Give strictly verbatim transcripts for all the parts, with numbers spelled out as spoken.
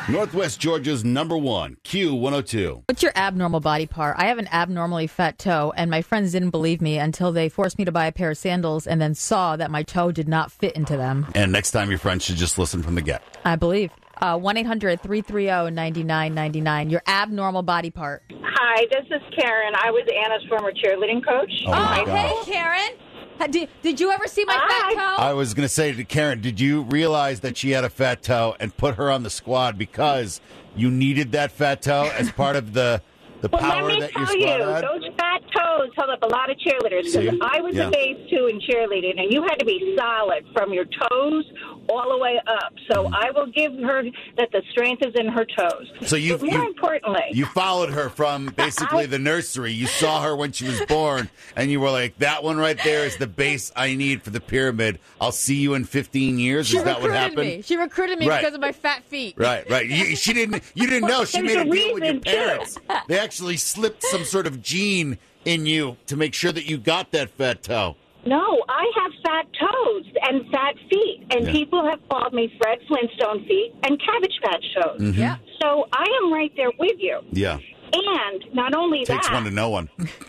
Northwest Georgia's number one, Q one oh two. What's your abnormal body part? I have an abnormally fat toe, and my friends didn't believe me until they forced me to buy a pair of sandals and then saw that my toe did not fit into them. And next time your friends should just listen from the get. I believe. Uh, one eight hundred three three zero nine nine nine nine. Your abnormal body part. Hi, this is Karen. I was Anna's former cheerleading coach. Oh, my Oh, God. hey, Karen. Ha- Did, did you ever see my Hi. fat toe? I was going to say to Karen, did you realize that she had a fat toe and put her on the squad because you needed that fat toe as part of the, the Well, power let me that your tell squad you, had? those fat toes held up a lot of cheerleaders. See? Because I was Yeah. a base two in cheerleading, and you had to be solid from your toes all the way up. So Mm-hmm. I will give her that the strength is in her toes. So you, but more you, importantly, you followed her from basically the nursery. You saw her when she was born, and you were like, that one right there is the base I need for the pyramid. I'll see you in fifteen years. she Is that what recruited happened? me. She recruited me Right. because of my fat feet. Right, right. You, she didn't. You didn't know. She There's made a a deal with your reason, too. parents. They actually slipped some sort of gene in you to make sure that you got that fat toe. no, I have fat toes and fat feet, and Yeah. people have called me Fred Flintstone feet and Cabbage Patch toes. Mm-hmm. Yeah. So I am right there with you. Yeah, And not only takes that, one to know one.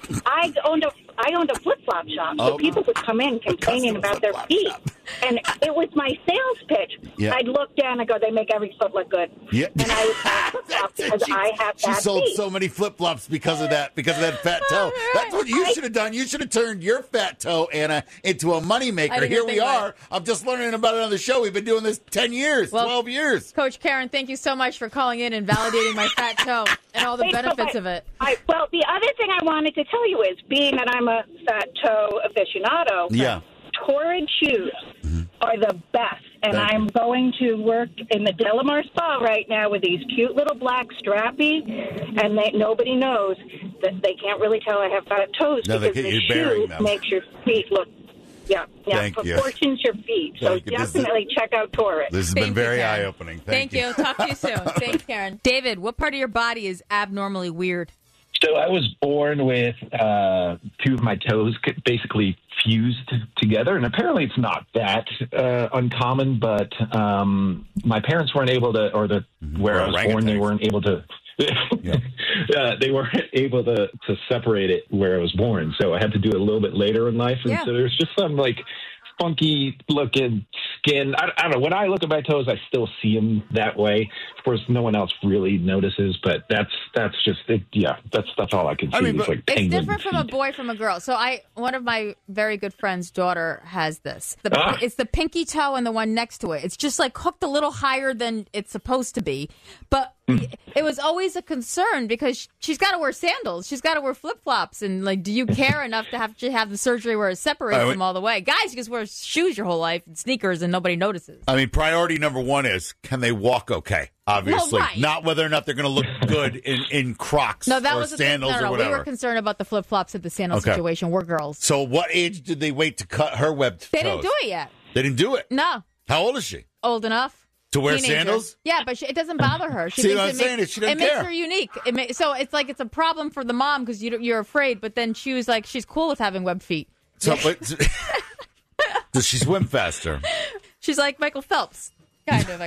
I owned a I owned a flip flop shop, so Oh. people would come in complaining custom about their flip-flop feet, shop. and it was my sales pitch. Yeah. I'd look down and go, "They make every foot look good," Yeah, and I would buy flip flops because she, I have she bad sold feet. so many flip flops because of that. Because of that fat toe. That's what you should have done. You should have turned your fat toe, Anna, into a I moneymaker. didn't Here even we think about are. it. I'm just learning about it on the show. We've been doing this ten years, Well- twelve years. Coach Karen, thank you so much for calling in and validating my fat toe and all the Wait, but benefits I- of it. I, well, the other thing I wanted to tell you is, being that I'm a fat toe aficionado, Yeah. Torrid shoes are the best. And Thank you. I'm going to work in the Delamar Spa right now with these cute little black strappy, and they, nobody knows that they can't really tell I have fat toes No, they because can't- the you're bearing shoe them. makes your feet look, yeah, yeah, Thank you. proportions your feet. So Thank you. This is- definitely check out Torrid. This has Thank been you, very Karen. eye opening. Thank, you. Talk to you soon. Thanks, Karen. David, what part of your body is abnormally weird? So I was born with uh, two of my toes basically fused together, and apparently it's not that uh, uncommon. But um, my parents weren't able to, or the where I was born, they Orangutans. weren't able to. Yeah. uh, they weren't able to, to separate it where I was born, so I had to do it a little bit later in life. And Yeah. so there's just some like funky looking skin. I, I don't know. When I look at my toes, I still see them that way. Of course, no one else really notices, but that's that's just it. Yeah, that's that's all I can see. I mean, It's but- like It's penguin different from a feet. boy from a girl. So I, one of my very good friend's daughter has this. The, Ah. It's the pinky toe and the one next to it. It's just like hooked a little higher than it's supposed to be. But it was always a concern because she's got to wear sandals. She's got to wear flip flops. And like, do you care enough to have to have the surgery where it separates Uh, them all the way? Guys, you just wear shoes your whole life and sneakers and nobody notices. I mean, priority number one is, can they walk okay? Obviously. Well, right. Not whether or not they're going to look good in, in Crocs No, that or was the thing. sandals No, no, or no. We whatever. were concerned about the flip flops at the sandal Okay. situation. We're girls. So what age did they wait to cut her webbed They toes? didn't do it yet. They didn't do it? No. How old is she? Old enough. To wear Teenager. sandals? Yeah, but she, it doesn't bother her. She See thinks what it I'm makes, saying? She doesn't it makes care. her unique. It ma- so it's like it's a problem for the mom because you, you're afraid, but then she was like, she's cool with having webbed feet. So, but, does she swim faster? She's like Michael Phelps, kind of.